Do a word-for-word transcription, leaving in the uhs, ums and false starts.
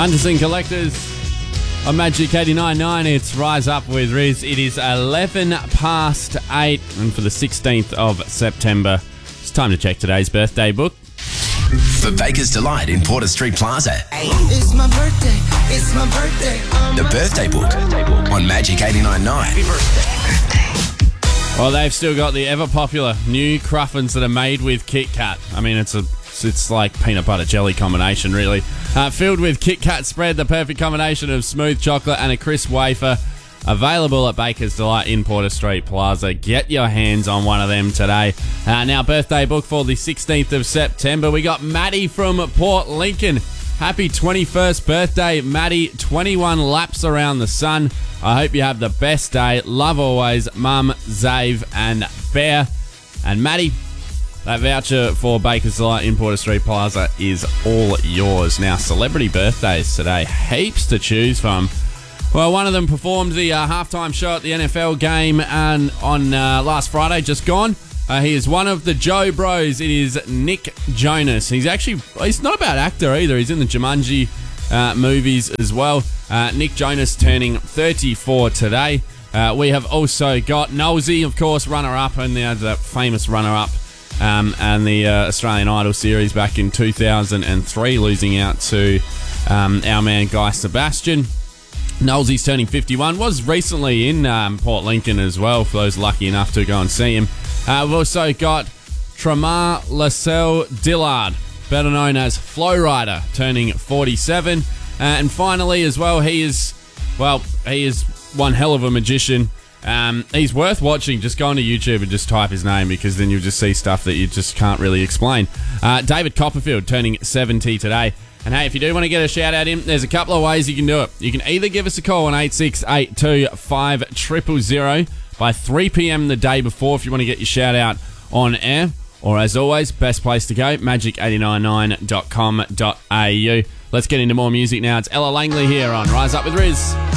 Hunters and Collectors on Magic eighty-nine point nine. It's Rise Up with Riz. It is eleven past eight, and for the sixteenth of September, it's time to check today's birthday book. For Baker's Delight in Porter Street Plaza. It's my birthday, it's my birthday. The birthday book on Magic eighty-nine point nine. Happy birthday. Well, they've still got the ever-popular new cruffins that are made with Kit Kat. I mean, it's a it's like peanut butter jelly combination, really. Uh, filled with Kit Kat spread, the perfect combination of smooth chocolate and a crisp wafer. Available at Baker's Delight in Porter Street Plaza. Get your hands on one of them today. Uh, now, birthday book for the sixteenth of September. We got Maddie from Port Lincoln. Happy twenty-first birthday, Maddie. twenty-one laps around the sun. I hope you have the best day. Love always, Mum, Zave, and Bear. And Maddie, that voucher for Baker's Delight in Porter Street Plaza is all yours. Now, celebrity birthdays today. Heaps to choose from. Well, one of them performed the uh, halftime show at the N F L game and on uh, last Friday, just gone. Uh, he is one of the Joe Bros. It is Nick Jonas. He's actually, he's not a bad actor either. He's in the Jumanji uh, movies as well. Uh, Nick Jonas turning thirty-four today. Uh, we have also got Nosey, of course, runner-up, and the, the famous runner-up um, and the uh, Australian Idol series back in two thousand three, losing out to um, our man Guy Sebastian. Knowlesy's turning fifty-one, was recently in um, Port Lincoln as well, for those lucky enough to go and see him. Uh, we've also got Tramar Lascelles Dillard, better known as Flow Rider, turning forty-seven. Uh, and finally as well, he is, well, he is one hell of a magician. Um, he's worth watching. Just go onto YouTube and just type his name, because then you'll just see stuff that you just can't really explain. Uh, David Copperfield turning seventy today. And hey, if you do want to get a shout out in, there's a couple of ways you can do it. You can either give us a call on eight six eight two, five zero zero zero by three p.m. the day before if you want to get your shout out on air. Or as always, best place to go, magic eight nine nine dot com dot a u. Let's get into more music now. It's Ella Langley here on Rise Up with Riz.